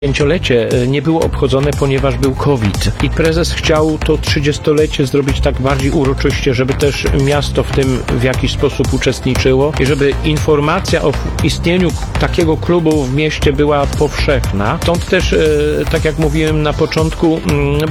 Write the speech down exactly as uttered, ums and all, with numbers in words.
Pięciolecie nie było obchodzone, ponieważ był COVID i prezes chciał to trzydziestolecie zrobić tak bardziej uroczyście, żeby też miasto w tym w jakiś sposób uczestniczyło i żeby informacja o istnieniu takiego klubu w mieście była powszechna. Stąd też, tak jak mówiłem na początku,